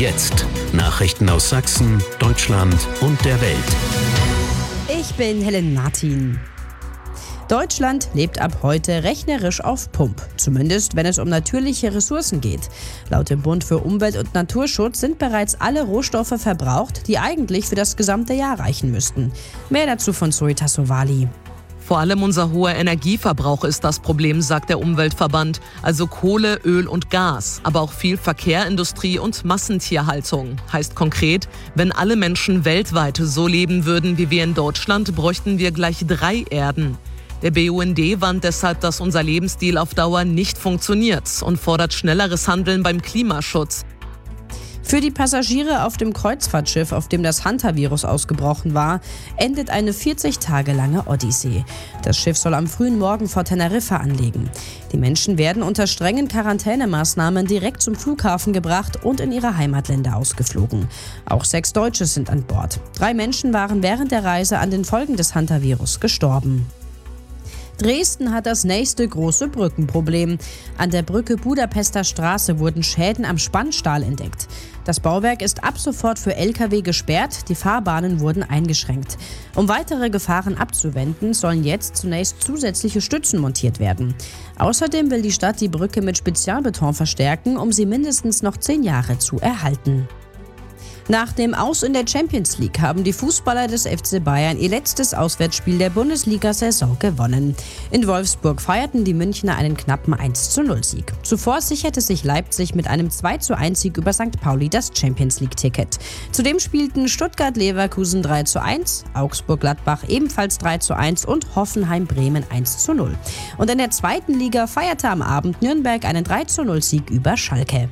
jetzt Nachrichten aus Sachsen, Deutschland und der Welt. Ich bin Helen Martin. Deutschland lebt ab heute rechnerisch auf Pump, zumindest wenn es um natürliche Ressourcen geht. Laut dem Bund für Umwelt- und Naturschutz sind bereits alle Rohstoffe verbraucht, die eigentlich für das gesamte Jahr reichen müssten. Mehr dazu von Zoe Tassovali. Vor allem unser hoher Energieverbrauch ist das Problem, sagt der Umweltverband. Also Kohle, Öl und Gas, aber auch viel Verkehr, Industrie und Massentierhaltung. Heißt konkret, wenn alle Menschen weltweit so leben würden wie wir in Deutschland, bräuchten wir gleich 3 Erden. Der BUND warnt deshalb, dass unser Lebensstil auf Dauer nicht funktioniert und fordert schnelleres Handeln beim Klimaschutz. Für die Passagiere auf dem Kreuzfahrtschiff, auf dem das Hantavirus ausgebrochen war, endet eine 40 Tage lange Odyssee. Das Schiff soll am frühen Morgen vor Teneriffa anlegen. Die Menschen werden unter strengen Quarantänemaßnahmen direkt zum Flughafen gebracht und in ihre Heimatländer ausgeflogen. Auch 6 Deutsche sind an Bord. 3 Menschen waren während der Reise an den Folgen des Hantavirus gestorben. Dresden hat das nächste große Brückenproblem. An der Brücke Budapester Straße wurden Schäden am Spannstahl entdeckt. Das Bauwerk ist ab sofort für Lkw gesperrt, die Fahrbahnen wurden eingeschränkt. Um weitere Gefahren abzuwenden, sollen jetzt zunächst zusätzliche Stützen montiert werden. Außerdem will die Stadt die Brücke mit Spezialbeton verstärken, um sie mindestens noch 10 Jahre zu erhalten. Nach dem Aus in der Champions League haben die Fußballer des FC Bayern ihr letztes Auswärtsspiel der Bundesliga-Saison gewonnen. In Wolfsburg feierten die Münchner einen knappen 1:0-Sieg. Zuvor sicherte sich Leipzig mit einem 2:1-Sieg über St. Pauli das Champions-League-Ticket. Zudem spielten Stuttgart-Leverkusen 3:1, Augsburg-Gladbach ebenfalls 3:1 und Hoffenheim-Bremen 1:0. Und in der zweiten Liga feierte am Abend Nürnberg einen 3:0-Sieg über Schalke.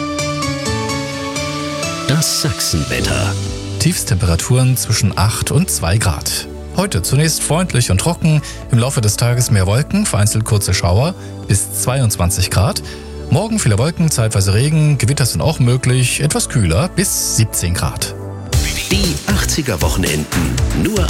Das Sachsenwetter. Tiefstemperaturen zwischen 8 und 2 Grad. Heute zunächst freundlich und trocken, im Laufe des Tages mehr Wolken, vereinzelt kurze Schauer, bis 22 Grad. Morgen viele Wolken, zeitweise Regen, Gewitter sind auch möglich, etwas kühler, bis 17 Grad. Die 80er Wochenenden nur